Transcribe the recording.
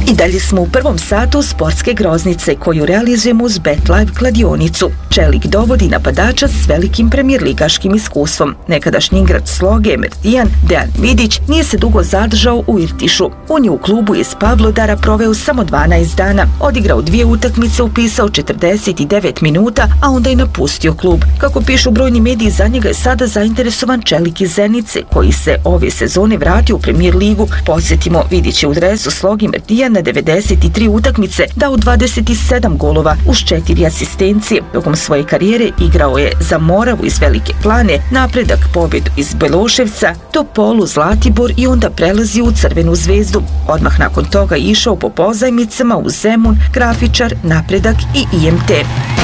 I dalje smo u prvom satu sportske groznice koju realizujemo uz BetLive kladionicu. Čelik dovodi napadača s velikim premijerligaškim iskustvom. Nekadašnji igrač Sloge Merdijan Dejan Vidić nije se dugo zadržao u Irtišu. On je u klubu iz Pavlodara proveo samo 12 dana. Odigrao 2 utakmice, upisao 49 minuta, a onda je napustio klub. Kako pišu brojni mediji, za njega je sada zainteresovan Čelik iz Zenice, koji se ove sezone vratio u Premijer ligu. Podsjetimo, Vidić je u dresu Slogi Merdijan na 93 utakmice dao 27 golova uz 4 asistencije. Tokom svoje karijere igrao je za Moravu iz Velike Plane, Napredak, Pobjedu iz Beloševca, Topolu, Zlatibor i onda prelazio u Crvenu Zvezdu. Odmah nakon toga išao po pozajmicama u Zemun, Grafičar, Napredak i IMT.